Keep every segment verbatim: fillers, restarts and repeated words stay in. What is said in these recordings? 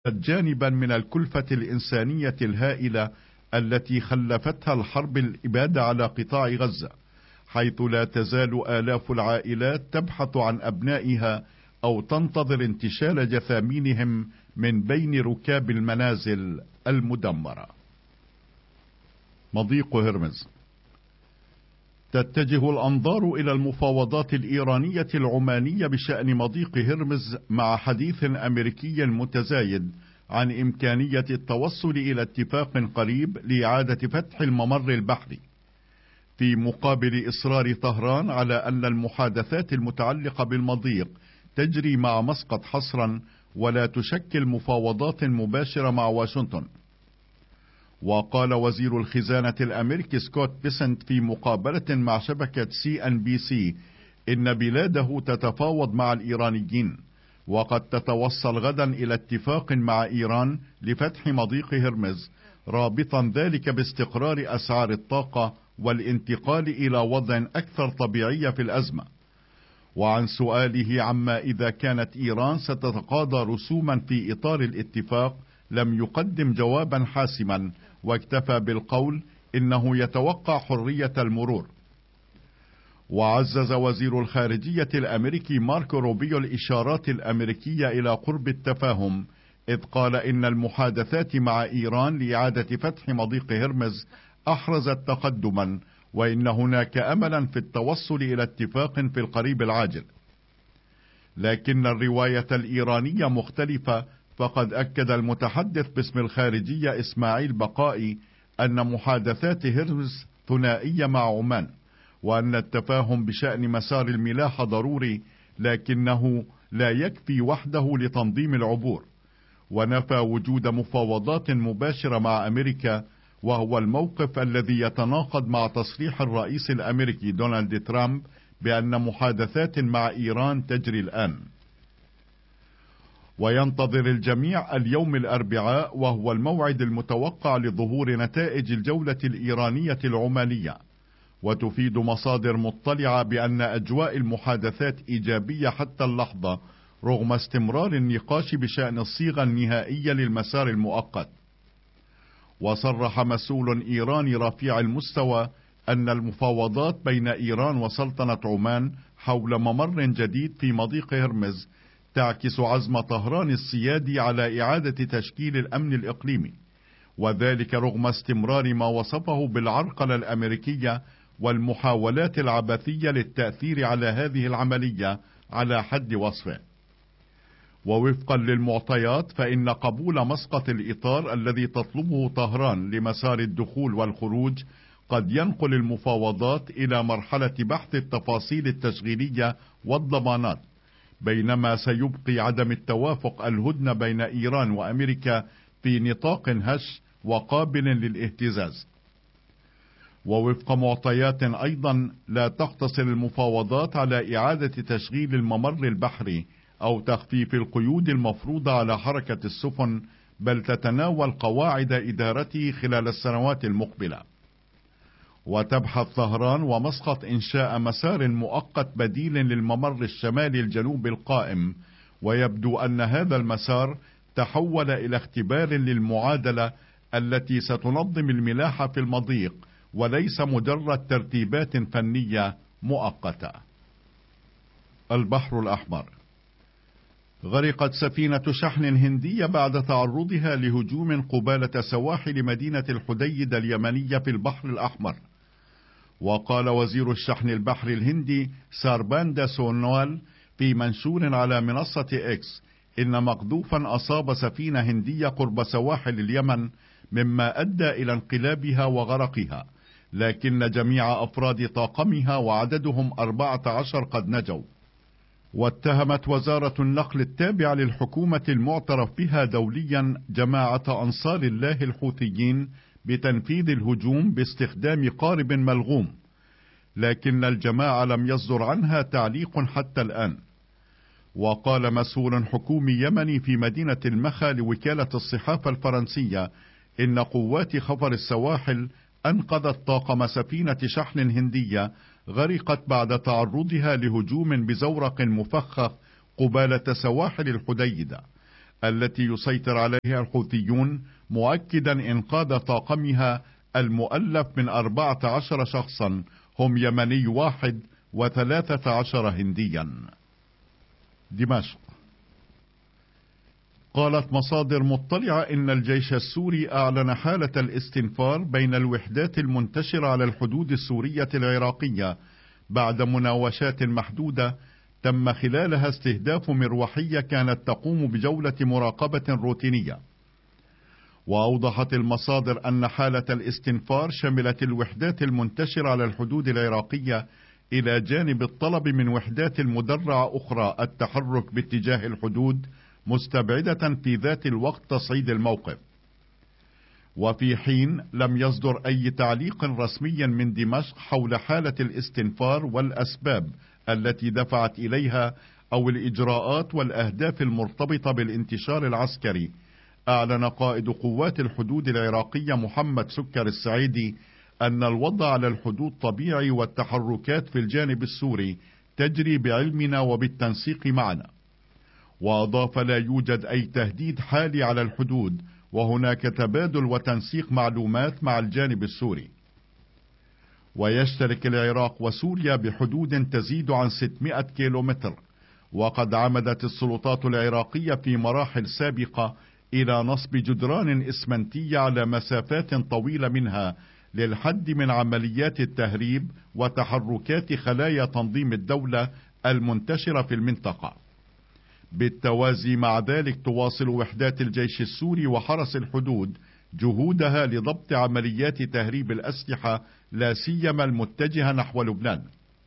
جانبا من الكلفة الإنسانية الهائلة التي خلفتها الحرب الإبادة على قطاع غزة، حيث لا تزال آلاف العائلات تبحث عن أبنائها أو تنتظر انتشال جثامينهم من بين ركاب المنازل المدمرة. مضيق هرمز. تتجه الأنظار إلى المفاوضات الإيرانية العمانية بشأن مضيق هرمز مع حديث أمريكي متزايد عن إمكانية التوصل إلى اتفاق قريب لإعادة فتح الممر البحري، في مقابل إصرار طهران على أن المحادثات المتعلقة بالمضيق تجري مع مسقط حصرا ولا تشكل مفاوضات مباشرة مع واشنطن. وقال وزير الخزانة الأمريكي سكوت بيسنت في مقابلة مع شبكة سي أن بي سي إن بلاده تتفاوض مع الإيرانيين، وقد تتوصل غدا إلى اتفاق مع إيران لفتح مضيق هرمز، رابطا ذلك باستقرار أسعار الطاقة والانتقال إلى وضع أكثر طبيعية في الأزمة. وعن سؤاله عما إذا كانت إيران ستتقاضى رسوما في إطار الاتفاق، لم يقدم جوابا حاسما، واكتفى بالقول إنه يتوقع حرية المرور. وعزز وزير الخارجية الأمريكي ماركو روبيو الإشارات الأمريكية إلى قرب التفاهم، إذ قال إن المحادثات مع إيران لإعادة فتح مضيق هرمز أحرزت تقدما، وإن هناك أملا في التوصل إلى اتفاق في القريب العاجل. لكن الرواية الإيرانية مختلفة، فقد أكد المتحدث باسم الخارجية إسماعيل بقائي أن محادثات هرمز ثنائية مع عمان، وأن التفاهم بشأن مسار الملاحة ضروري، لكنه لا يكفي وحده لتنظيم العبور. ونفى وجود مفاوضات مباشرة مع أمريكا، وهو الموقف الذي يتناقض مع تصريح الرئيس الأمريكي دونالد ترامب بأن محادثات مع إيران تجري الآن. وينتظر الجميع اليوم الأربعاء، وهو الموعد المتوقع لظهور نتائج الجولة الإيرانية العمانية. وتفيد مصادر مطلعة بأن أجواء المحادثات إيجابية حتى اللحظة، رغم استمرار النقاش بشأن الصيغة النهائية للمسار المؤقت. وصرح مسؤول إيراني رفيع المستوى أن المفاوضات بين إيران وسلطنة عمان حول ممر جديد في مضيق هرمز تعكس عزم طهران السيادي على إعادة تشكيل الأمن الإقليمي، وذلك رغم استمرار ما وصفه بالعرقلة الأمريكية والمحاولات العبثية للتأثير على هذه العملية على حد وصفه. ووفقا للمعطيات، فإن قبول مسقط الإطار الذي تطلبه طهران لمسار الدخول والخروج قد ينقل المفاوضات إلى مرحلة بحث التفاصيل التشغيلية والضمانات، بينما سيبقي عدم التوافق الهدنة بين إيران وأمريكا في نطاق هش وقابل للاهتزاز. ووفق معطيات أيضا، لا تقتصر المفاوضات على إعادة تشغيل الممر البحري أو تخفيف القيود المفروضة على حركة السفن، بل تتناول قواعد إدارته خلال السنوات المقبلة. وتبحث طهران ومسقط إنشاء مسار مؤقت بديل للممر الشمالي الجنوبي القائم، ويبدو أن هذا المسار تحول إلى اختبار للمعادلة التي ستنظم الملاحة في المضيق، وليس مجرد ترتيبات فنية مؤقتة. البحر الأحمر. غرقت سفينة شحن هندية بعد تعرضها لهجوم قبالة سواحل مدينة الحديدة اليمنية في البحر الأحمر. وقال وزير الشحن البحري الهندي سارباندا سونوال في منشور على منصة إكس إن مقذوفا أصاب سفينة هندية قرب سواحل اليمن، مما أدى إلى انقلابها وغرقها، لكن جميع أفراد طاقمها وعددهم أربعة عشر قد نجوا. واتهمت وزارة النقل التابعة للحكومة المعترف بها دوليا جماعة أنصار الله الحوثيين بتنفيذ الهجوم باستخدام قارب ملغوم، لكن الجماعة لم يصدر عنها تعليق حتى الآن. وقال مسؤول حكومي يمني في مدينة المخا لوكالة الصحافة الفرنسية إن قوات خفر السواحل أنقذت طاقم سفينة شحن هندية غرقت بعد تعرضها لهجوم بزورق مفخخ قبالة سواحل الحديدة، التي يسيطر عليها الحوثيون، مؤكدا إنقاذ طاقمها المؤلف من أربعة عشر شخصا هم يمني واحد وثلاثة عشر هنديا. دمشق. قالت مصادر مطلعة إن الجيش السوري أعلن حالة الاستنفار بين الوحدات المنتشرة على الحدود السورية العراقية بعد مناوشات محدودة تم خلالها استهداف مروحية كانت تقوم بجولة مراقبة روتينية. وأوضحت المصادر أن حالة الاستنفار شملت الوحدات المنتشرة على الحدود العراقية إلى جانب الطلب من وحدات مدرعة أخرى التحرك باتجاه الحدود، مستبعدة في ذات الوقت تصعيد الموقف. وفي حين لم يصدر أي تعليق رسمي من دمشق حول حالة الاستنفار والأسباب التي دفعت إليها أو الإجراءات والأهداف المرتبطة بالانتشار العسكري، أعلن قائد قوات الحدود العراقية محمد سكر السعيدي أن الوضع على الحدود طبيعي والتحركات في الجانب السوري تجري بعلمنا وبالتنسيق معنا. وأضاف: لا يوجد أي تهديد حالي على الحدود، وهناك تبادل وتنسيق معلومات مع الجانب السوري. ويشترك العراق وسوريا بحدود تزيد عن ستمائة كيلومتر، وقد عمدت السلطات العراقية في مراحل سابقة إلى نصب جدران إسمنتية على مسافات طويلة منها للحد من عمليات التهريب وتحركات خلايا تنظيم الدولة المنتشرة في المنطقة. بالتوازي مع ذلك تواصل وحدات الجيش السوري وحرس الحدود جهودها لضبط عمليات تهريب الأسلحة لا سيما المتجهة نحو لبنان.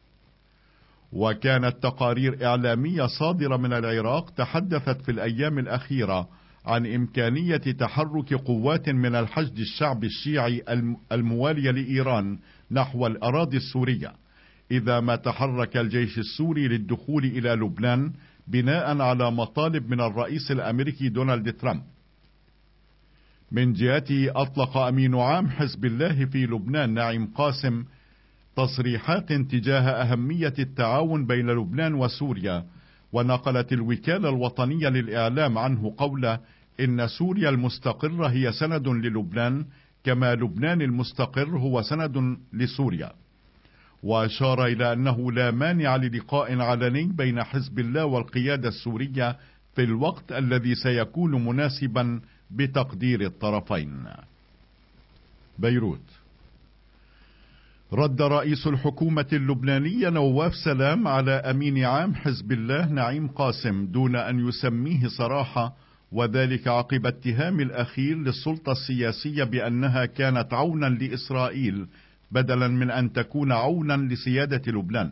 وكانت تقارير إعلامية صادرة من العراق تحدثت في الأيام الأخيرة عن إمكانية تحرك قوات من الحشد الشعبي الشيعي الموالية لإيران نحو الأراضي السورية إذا ما تحرك الجيش السوري للدخول إلى لبنان بناء على مطالب من الرئيس الأمريكي دونالد ترامب. من جهته أطلق أمين عام حزب الله في لبنان نعيم قاسم تصريحات تجاه أهمية التعاون بين لبنان وسوريا، ونقلت الوكالة الوطنية للإعلام عنه قوله: إن سوريا المستقرة هي سند للبنان كما لبنان المستقر هو سند لسوريا. وأشار إلى أنه لا مانع للقاء علني بين حزب الله والقيادة السورية في الوقت الذي سيكون مناسبا بتقدير الطرفين. بيروت. رد رئيس الحكومة اللبنانية نواف سلام على أمين عام حزب الله نعيم قاسم دون أن يسميه صراحة، وذلك عقب اتهام الأخير للسلطة السياسية بأنها كانت عونا لإسرائيل بدلا من أن تكون عونا لسيادة لبنان.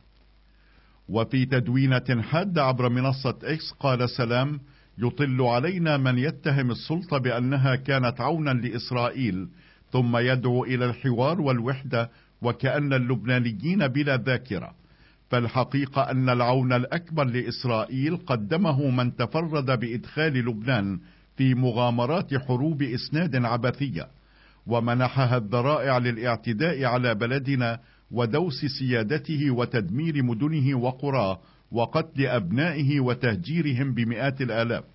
وفي تدوينة حادة عبر منصة إكس قال سلام: يطل علينا من يتهم السلطة بأنها كانت عونا لإسرائيل ثم يدعو إلى الحوار والوحدة وكأن اللبنانيين بلا ذاكرة، فالحقيقة أن العون الأكبر لإسرائيل قدمه من تفرد بإدخال لبنان في مغامرات حروب إسناد عبثية، ومنحها الذرائع للاعتداء على بلدنا ودوس سيادته وتدمير مدنه وقراه وقتل أبنائه وتهجيرهم بمئات الآلاف.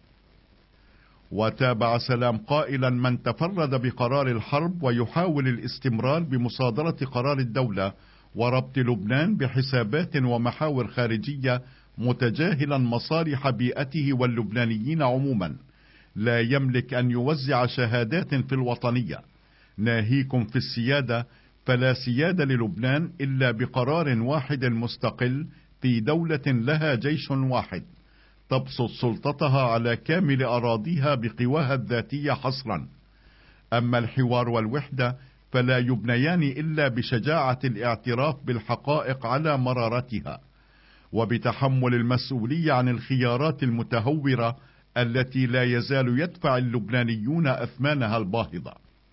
وتابع سلام قائلا: من تفرد بقرار الحرب ويحاول الاستمرار بمصادرة قرار الدولة وربط لبنان بحسابات ومحاور خارجية متجاهلا مصالح بيئته واللبنانيين عموما لا يملك أن يوزع شهادات في الوطنية. ناهيكم في السيادة، فلا سيادة للبنان إلا بقرار واحد مستقل في دولة لها جيش واحد تبسط سلطتها على كامل أراضيها بقواها الذاتية حصرا. أما الحوار والوحدة فلا يبنيان إلا بشجاعة الاعتراف بالحقائق على مرارتها، وبتحمل المسؤولية عن الخيارات المتهورة التي لا يزال يدفع اللبنانيون أثمانها الباهظة.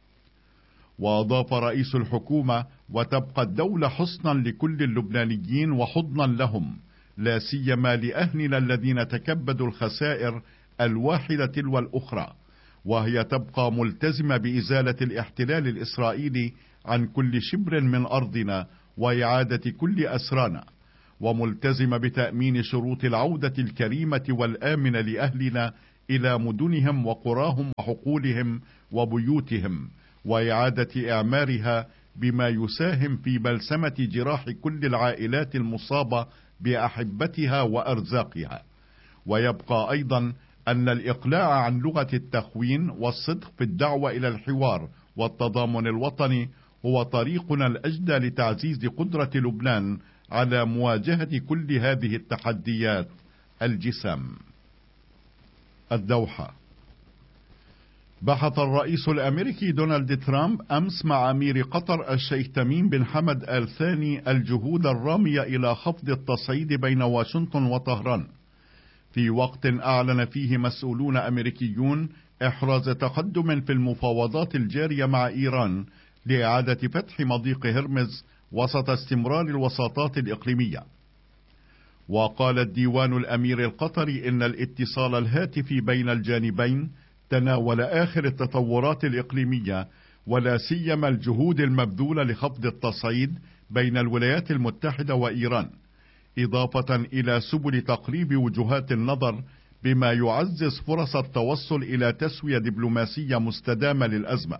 وأضاف رئيس الحكومة: وتبقى الدولة حصنا لكل اللبنانيين وحضنا لهم، لا سيما لأهلنا الذين تكبدوا الخسائر الواحدة تلو الأخرى، وهي تبقى ملتزمة بإزالة الاحتلال الإسرائيلي عن كل شبر من أرضنا وإعادة كل أسرانا، وملتزمة بتأمين شروط العودة الكريمة والآمنة لأهلنا إلى مدنهم وقراهم وحقولهم وبيوتهم، وإعادة إعمارها بما يساهم في بلسمة جراح كل العائلات المصابة بأحبتها وأرزاقها. ويبقى أيضا أن الإقلاع عن لغة التخوين والصدق في الدعوة إلى الحوار والتضامن الوطني هو طريقنا الأجدى لتعزيز قدرة لبنان على مواجهة كل هذه التحديات الجسام. الدوحة. بحث الرئيس الأمريكي دونالد ترامب أمس مع أمير قطر الشيخ تميم بن حمد آل ثاني الجهود الرامية إلى خفض التصعيد بين واشنطن وطهران، في وقت أعلن فيه مسؤولون أمريكيون إحراز تقدم في المفاوضات الجارية مع إيران لإعادة فتح مضيق هرمز وسط استمرار الوساطات الإقليمية. وقال الديوان الأمير القطري إن الاتصال الهاتفي بين الجانبين تناول آخر التطورات الإقليمية، ولا سيما الجهود المبذولة لخفض التصعيد بين الولايات المتحدة وإيران، إضافة إلى سبل تقريب وجهات النظر بما يعزز فرص التوصل إلى تسوية دبلوماسية مستدامة للأزمة.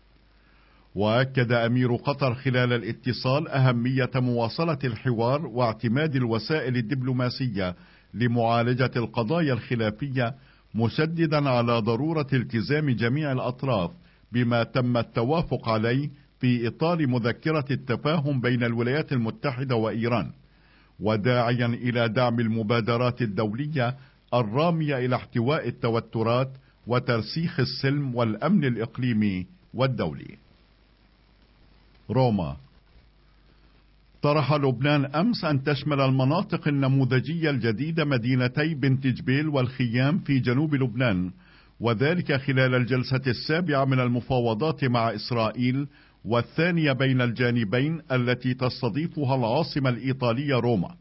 وأكد أمير قطر خلال الاتصال أهمية مواصلة الحوار واعتماد الوسائل الدبلوماسية لمعالجة القضايا الخلافية، مشددا على ضرورة التزام جميع الأطراف بما تم التوافق عليه في إطار مذكرة التفاهم بين الولايات المتحدة وإيران، وداعيا إلى دعم المبادرات الدولية الرامية إلى احتواء التوترات وترسيخ السلم والأمن الإقليمي والدولي. روما. طرح لبنان أمس أن تشمل المناطق النموذجية الجديدة مدينتي بنت جبيل والخيام في جنوب لبنان، وذلك خلال الجلسة السابعة من المفاوضات مع إسرائيل والثانية بين الجانبين التي تستضيفها العاصمة الإيطالية روما.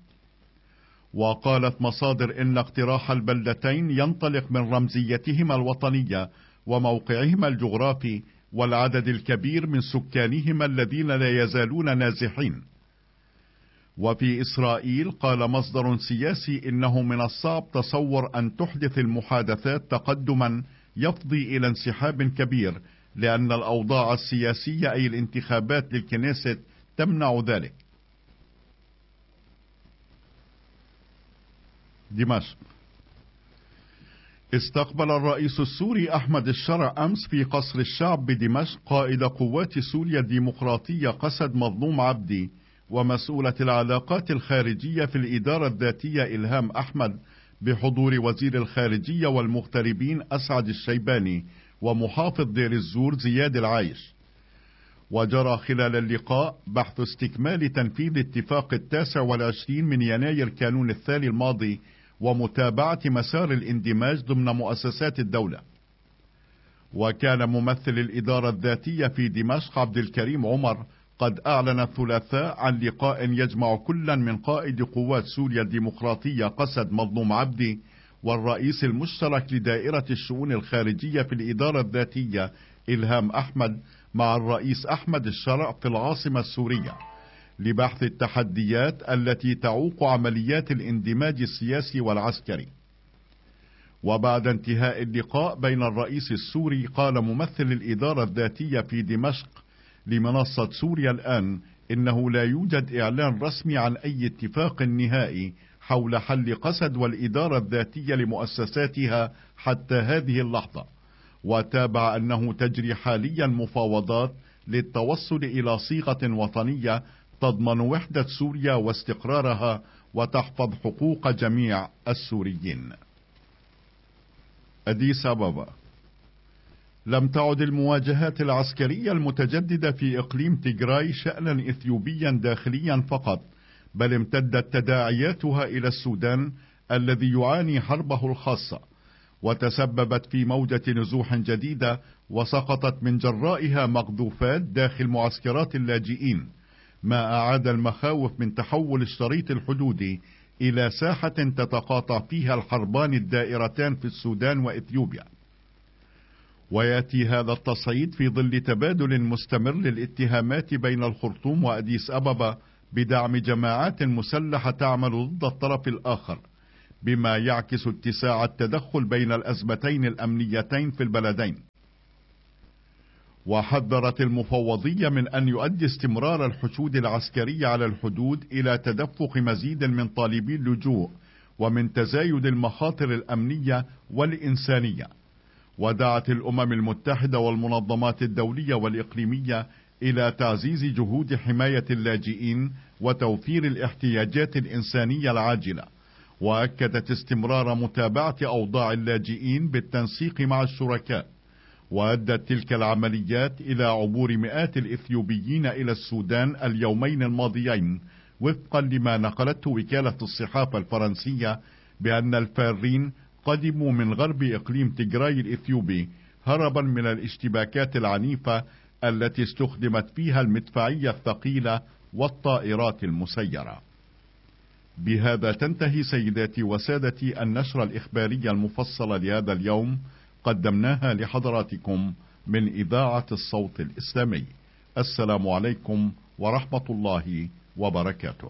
وقالت مصادر إن اقتراح البلدتين ينطلق من رمزيتهما الوطنية وموقعهما الجغرافي والعدد الكبير من سكانهما الذين لا يزالون نازحين. وفي إسرائيل قال مصدر سياسي إنه من الصعب تصور أن تحدث المحادثات تقدما يفضي إلى انسحاب كبير، لأن الأوضاع السياسية أي الانتخابات للكنيست تمنع ذلك. دمشق. استقبل الرئيس السوري أحمد الشرع أمس في قصر الشعب بدمشق قائد قوات سوريا الديمقراطية قسد مظلوم عبدي، ومسؤولة العلاقات الخارجية في الإدارة الذاتية إلهام أحمد، بحضور وزير الخارجية والمغتربين أسعد الشيباني ومحافظ دير الزور زياد العايش. وجرى خلال اللقاء بحث استكمال تنفيذ اتفاق التاسع والعشرين من يناير كانون الثاني الماضي، ومتابعة مسار الاندماج ضمن مؤسسات الدولة. وكان ممثل الإدارة الذاتية في دمشق عبد الكريم عمر قد أعلن الثلاثاء عن لقاء يجمع كلا من قائد قوات سوريا الديمقراطية قسد مظلوم عبدي والرئيس المشترك لدائرة الشؤون الخارجية في الإدارة الذاتية إلهام أحمد مع الرئيس أحمد الشرع في العاصمة السورية، لبحث التحديات التي تعوق عمليات الاندماج السياسي والعسكري. وبعد انتهاء اللقاء بين الرئيس السوري قال ممثل الإدارة الذاتية في دمشق لمنصة سوريا الآن إنه لا يوجد إعلان رسمي عن أي اتفاق نهائي حول حل قسد والإدارة الذاتية لمؤسساتها حتى هذه اللحظة، وتابع أنه تجري حاليا مفاوضات للتوصل إلى صيغة وطنية تضمن وحدة سوريا واستقرارها وتحفظ حقوق جميع السوريين. أديس أبابا. لم تعد المواجهات العسكرية المتجددة في إقليم تيغراي شأنا إثيوبيا داخليا فقط، بل امتدت تداعياتها إلى السودان الذي يعاني حربه الخاصة، وتسببت في موجة نزوح جديدة وسقطت من جرائها مقذوفات داخل معسكرات اللاجئين، ما أعاد المخاوف من تحول الشريط الحدودي إلى ساحة تتقاطع فيها الحربان الدائرتان في السودان وإثيوبيا. ويأتي هذا التصعيد في ظل تبادل مستمر للاتهامات بين الخرطوم وأديس أبابا بدعم جماعات مسلحة تعمل ضد الطرف الآخر، بما يعكس اتساع التدخل بين الأزمتين الأمنيتين في البلدين. وحذرت المفوضية من أن يؤدي استمرار الحشود العسكري على الحدود إلى تدفق مزيد من طالبي اللجوء ومن تزايد المخاطر الأمنية والإنسانية. ودعت الأمم المتحدة والمنظمات الدولية والإقليمية إلى تعزيز جهود حماية اللاجئين وتوفير الاحتياجات الإنسانية العاجلة، وأكدت استمرار متابعة أوضاع اللاجئين بالتنسيق مع الشركاء. وأدت تلك العمليات إلى عبور مئات الإثيوبيين إلى السودان اليومين الماضيين، وفقا لما نقلته وكالة الصحافة الفرنسية بأن الفارين قدموا من غرب إقليم تجراي الإثيوبي هربا من الاشتباكات العنيفة التي استخدمت فيها المدفعية الثقيلة والطائرات المسيرة. بهذا تنتهي سيداتي وسادتي النشرة الإخبارية المفصلة لهذا اليوم، قدمناها لحضراتكم من إذاعة الصوت الإسلامي. السلام عليكم ورحمة الله وبركاته.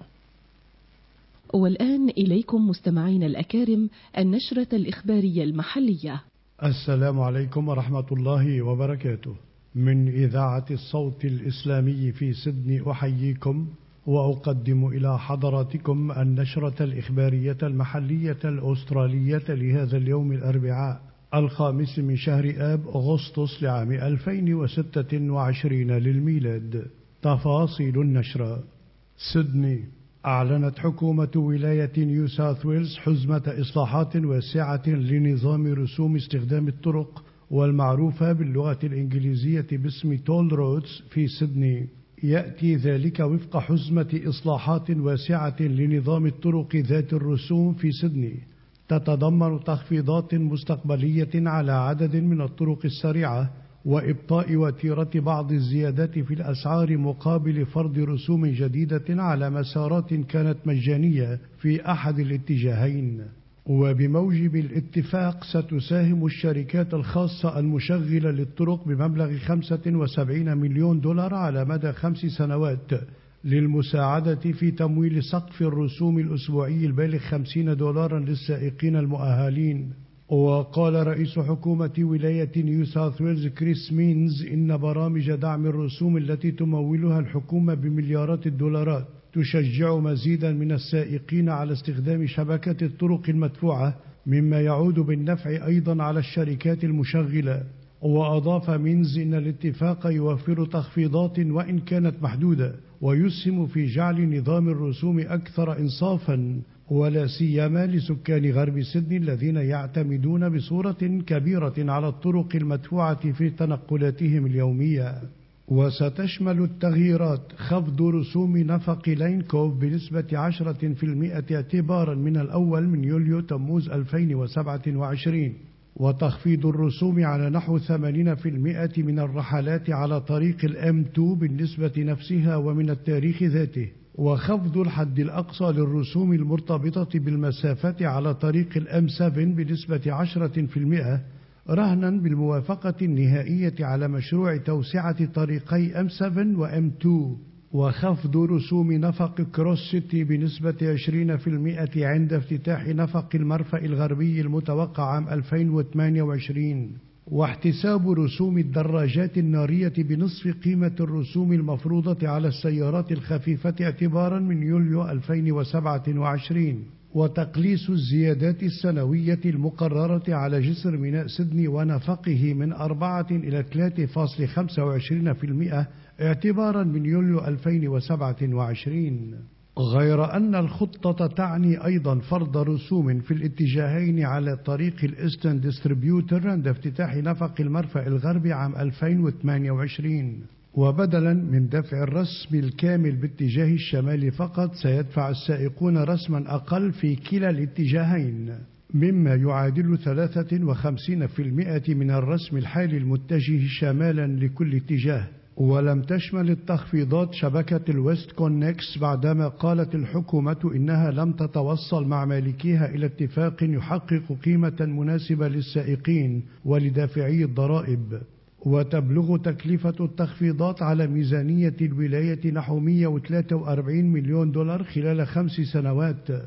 والآن إليكم مستمعين الأكارم النشرة الإخبارية المحلية. السلام عليكم ورحمة الله وبركاته. من إذاعة الصوت الإسلامي في سيدني أحييكم وأقدم إلى حضراتكم النشرة الإخبارية المحلية الأسترالية لهذا اليوم الأربعاء الخامس من شهر آب أغسطس لعام ألفين وستة وعشرين للميلاد. تفاصيل النشرة. سيدني. أعلنت حكومة ولاية نيو ساوث ويلز حزمة إصلاحات واسعة لنظام رسوم استخدام الطرق والمعروفة باللغة الإنجليزية باسم تول رودز في سيدني. يأتي ذلك وفق حزمة إصلاحات واسعة لنظام الطرق ذات الرسوم في سيدني، تتضمن تخفيضات مستقبلية على عدد من الطرق السريعة وإبطاء وتيرة بعض الزيادات في الأسعار مقابل فرض رسوم جديدة على مسارات كانت مجانية في أحد الاتجاهين. وبموجب الاتفاق ستساهم الشركات الخاصة المشغلة للطرق بمبلغ خمسة وسبعين مليون دولار على مدى خمس سنوات للمساعدة في تمويل سقف الرسوم الأسبوعي البالغ خمسين دولارا للسائقين المؤهلين. وقال رئيس حكومة ولاية نيو ساوث ويلز كريس مينز إن برامج دعم الرسوم التي تمولها الحكومة بمليارات الدولارات تشجع مزيدا من السائقين على استخدام شبكة الطرق المدفوعة، مما يعود بالنفع أيضا على الشركات المشغلة. وأضاف مينز إن الاتفاق يوفر تخفيضات وإن كانت محدودة ويسهم في جعل نظام الرسوم أكثر إنصافا، ولا سيما لسكان غرب سيدني الذين يعتمدون بصورة كبيرة على الطرق المدفوعة في تنقلاتهم اليومية. وستشمل التغييرات خفض رسوم نفق لين كوف بنسبة عشرة في المئة اعتبارا من الأول من يوليو تموز ألفين وسبعة وعشرين، وتخفيض الرسوم على نحو ثمانين في المئة من الرحلات على طريق الام اثنين بالنسبة نفسها ومن التاريخ ذاته، وخفض الحد الأقصى للرسوم المرتبطة بالمسافات على طريق الام سبعة بنسبة عشرة في المئة رهنا بالموافقة النهائية على مشروع توسعة طريقي ام سبعة وام اثنين، وخفض رسوم نفق كروس سيتي بنسبة عشرين في المئة عند افتتاح نفق المرفأ الغربي المتوقع عام ألفين وثمانية وعشرين، واحتساب رسوم الدراجات النارية بنصف قيمة الرسوم المفروضة على السيارات الخفيفة اعتبارا من يوليو ألفين وسبعة وعشرين، وتقليص الزيادات السنوية المقررة على جسر ميناء سيدني ونفقه من أربعة إلى ثلاثة فاصلة خمسة وعشرين في المئة اعتبارا من يوليو ألفين وسبعة وعشرين. غير أن الخطة تعني أيضا فرض رسوم في الاتجاهين على طريق الإيسترن ديستريبيوتر عند افتتاح نفق المرفأ الغربي عام ألفين وثمانية وعشرين، وبدلا من دفع الرسم الكامل باتجاه الشمال فقط سيدفع السائقون رسما أقل في كلا الاتجاهين، مما يعادل ثلاثة وخمسين في المئة من الرسم الحالي المتجه شمالا لكل اتجاه. ولم تشمل التخفيضات شبكة الويست كونكس بعدما قالت الحكومة إنها لم تتوصل مع مالكيها إلى اتفاق يحقق قيمة مناسبة للسائقين ولدافعي الضرائب. وتبلغ تكلفة التخفيضات على ميزانية الولاية نحو مئة وثلاثة وأربعين مليون دولار خلال خمس سنوات.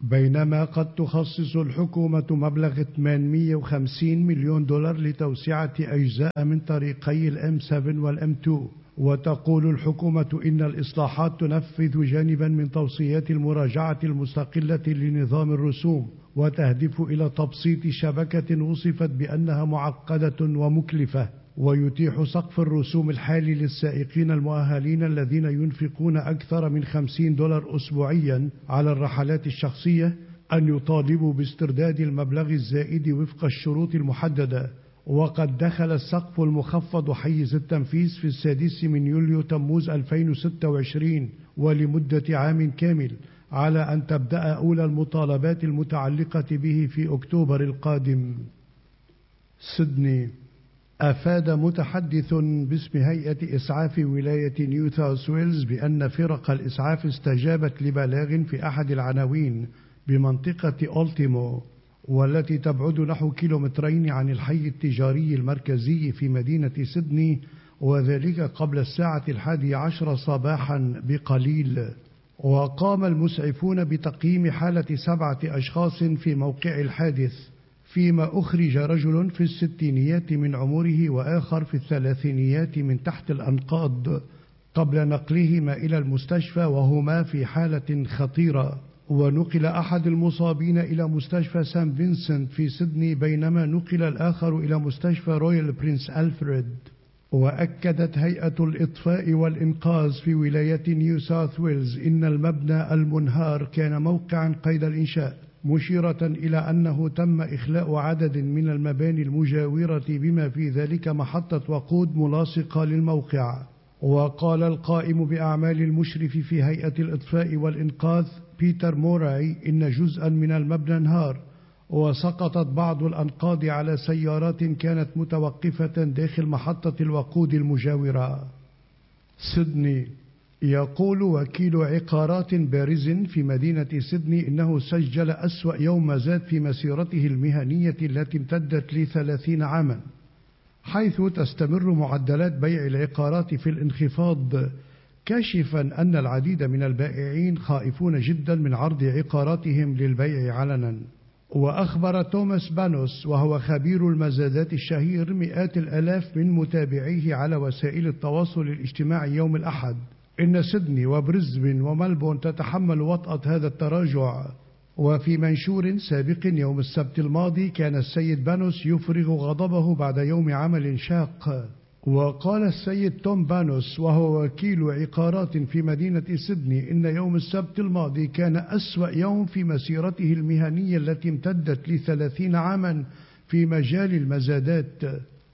بينما قد تخصص الحكومة مبلغ ثمانمئة وخمسين مليون دولار لتوسعة أجزاء من طريقي الإم سبعة والإم اثنين. وتقول الحكومة إن الإصلاحات تنفذ جانبا من توصيات المراجعة المستقلة لنظام الرسوم، وتهدف إلى تبسيط شبكة وصفت بأنها معقدة ومكلفة، ويتيح سقف الرسوم الحالي للسائقين المؤهلين الذين ينفقون أكثر من خمسين دولار أسبوعيا على الرحلات الشخصية أن يطالبوا باسترداد المبلغ الزائد وفق الشروط المحددة. وقد دخل السقف المخفض حيز التنفيذ في السادس من يوليو تموز ألفين وستة وعشرين ولمدة عام كامل، على أن تبدأ أولى المطالبات المتعلقة به في أكتوبر القادم. سيدني. أفاد متحدث باسم هيئة إسعاف ولاية نيو ساوث ويلز بأن فرق الإسعاف استجابت لبلاغ في أحد العناوين بمنطقة أولتيمو، والتي تبعد نحو كيلومترين عن الحي التجاري المركزي في مدينة سيدني، وذلك قبل الساعة الحادية عشر صباحا بقليل. وقام المسعفون بتقييم حالة سبعة أشخاص في موقع الحادث، فيما أخرج رجل في الستينيات من عمره وآخر في الثلاثينيات من تحت الأنقاض، قبل نقلهما إلى المستشفى وهما في حالة خطيرة. ونقل أحد المصابين إلى مستشفى سان فينسنت في سيدني، بينما نقل الآخر إلى مستشفى رويال برنس ألفريد. وأكدت هيئة الإطفاء والإنقاذ في ولاية نيو ساوث ويلز إن المبنى المنهار كان موقعا قيد الإنشاء، مشيرة إلى أنه تم إخلاء عدد من المباني المجاورة بما في ذلك محطة وقود ملاصقة للموقع. وقال القائم بأعمال المشرف في هيئة الإطفاء والإنقاذ بيتر موراي إن جزءا من المبنى انهار، وسقطت بعض الأنقاض على سيارات كانت متوقفة داخل محطة الوقود المجاورة. سيدني. يقول وكيل عقارات بارز في مدينة سيدني إنه سجل أسوأ يوم زاد في مسيرته المهنية التي امتدت لثلاثين عاما، حيث تستمر معدلات بيع العقارات في الانخفاض، كاشفا أن العديد من البائعين خائفون جدا من عرض عقاراتهم للبيع علنا. وأخبر توماس بانوس وهو خبير المزادات الشهير مئات الآلاف من متابعيه على وسائل التواصل الاجتماعي يوم الأحد إن سيدني وبريسبن وملبون تتحمل وطأة هذا التراجع. وفي منشور سابق يوم السبت الماضي كان السيد بانوس يفرغ غضبه بعد يوم عمل شاق. وقال السيد توم بانوس وهو وكيل عقارات في مدينة سيدني إن يوم السبت الماضي كان أسوأ يوم في مسيرته المهنية التي امتدت لثلاثين عاما في مجال المزادات.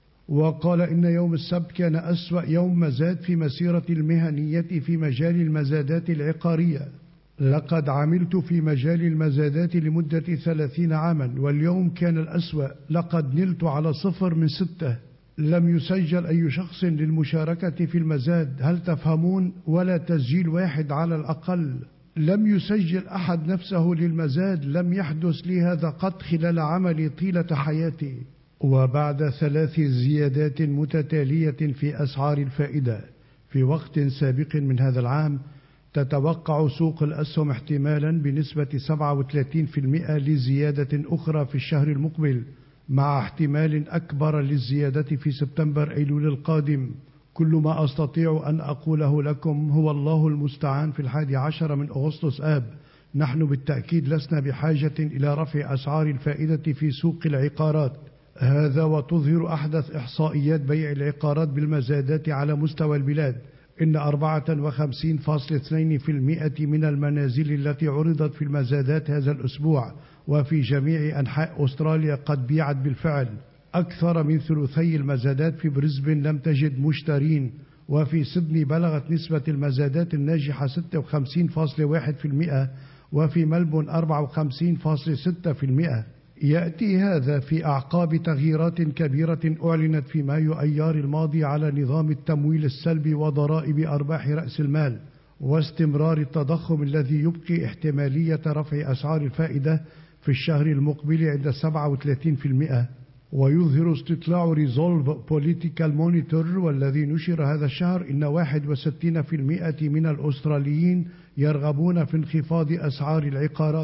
وقال إن يوم السبت كان أسوأ يوم مزاد في مسيرة المهنية في مجال المزادات العقارية. لقد عملت في مجال المزادات لمدة ثلاثين عاما، واليوم كان الأسوأ. لقد نلت على صفر من ستة، لم يسجل أي شخص للمشاركة في المزاد، هل تفهمون؟ ولا تسجيل واحد على الأقل. لم يسجل أحد نفسه للمزاد. لم يحدث لي هذا قط خلال عملي طيلة حياتي. وبعد ثلاث زيادات متتالية في أسعار الفائدة في وقت سابق من هذا العام، تتوقع سوق الأسهم احتمالا بنسبة سبعة وثلاثين بالمئة لزيادة أخرى في الشهر المقبل، مع احتمال أكبر للزيادة في سبتمبر أيلول القادم. كل ما أستطيع أن أقوله لكم هو الله المستعان. في الحادي عشر من أغسطس آب نحن بالتأكيد لسنا بحاجة إلى رفع أسعار الفائدة في سوق العقارات. هذا وتظهر أحدث إحصائيات بيع العقارات بالمزادات على مستوى البلاد إن أربعة وخمسين فاصلة اثنين بالمئة من المنازل التي عرضت في المزادات هذا الأسبوع وفي جميع أنحاء أستراليا قد بيعت بالفعل. أكثر من ثلثي المزادات في بريسبن لم تجد مشترين، وفي سيدني بلغت نسبة المزادات الناجحة ستة وخمسين فاصلة واحد بالمئة، وفي ملبون أربعة وخمسين فاصلة ستة بالمئة. يأتي هذا في أعقاب تغييرات كبيرة أعلنت في مايو أيار الماضي على نظام التمويل السلبي وضرائب أرباح رأس المال، واستمرار التضخم الذي يبقي احتمالية رفع أسعار الفائدة في الشهر المقبل عند سبعة وثلاثين بالمئة. ويظهر استطلاع ريزولف بوليتيكال مونيتور والذي نشر هذا الشهر إن واحد وستين بالمئة من الأستراليين يرغبون في انخفاض أسعار العقارات.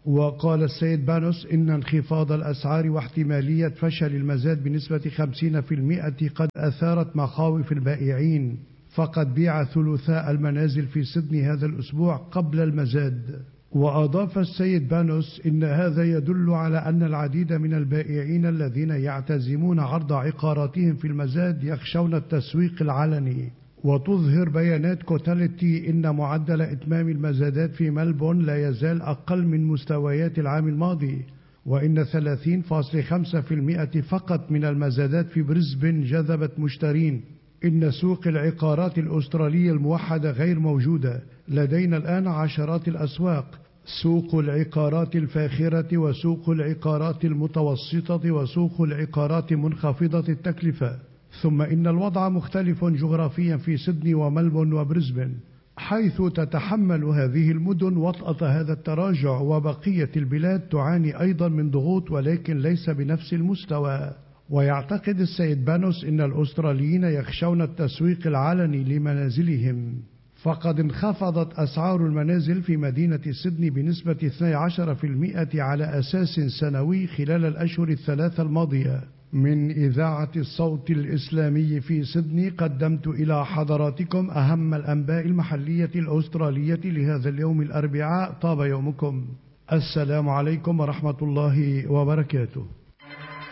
وقال السيد بانوس إن انخفاض الأسعار واحتمالية فشل المزاد بنسبة خمسين بالمئة قد أثارت مخاوف البائعين، فقد بيع ثلثاء المنازل في سيدني هذا الأسبوع قبل المزاد. وأضاف السيد بانوس إن هذا يدل على أن العديد من البائعين الذين يعتزمون عرض عقاراتهم في المزاد يخشون التسويق العلني. وتظهر بيانات كوتاليتي إن معدل إتمام المزادات في ملبون لا يزال أقل من مستويات العام الماضي، وإن ثلاثين فاصلة خمسة بالمئة فقط من المزادات في بريسبن جذبت مشترين. إن سوق العقارات الأسترالية الموحدة غير موجودة، لدينا الآن عشرات الأسواق: سوق العقارات الفاخرة، وسوق العقارات المتوسطة، وسوق العقارات منخفضة التكلفة. ثم إن الوضع مختلف جغرافيا في سيدني وملبون وبريسبن، حيث تتحمل هذه المدن وطأة هذا التراجع، وبقية البلاد تعاني أيضا من ضغوط ولكن ليس بنفس المستوى. ويعتقد السيد بانوس إن الأستراليين يخشون التسويق العلني لمنازلهم، فقد انخفضت أسعار المنازل في مدينة سيدني بنسبة اثني عشر بالمئة على أساس سنوي خلال الأشهر الثلاثة الماضية. من إذاعة الصوت الإسلامي في سيدني قدمت إلى حضراتكم أهم الأنباء المحلية الأسترالية لهذا اليوم الأربعاء. طاب يومكم. السلام عليكم ورحمة الله وبركاته.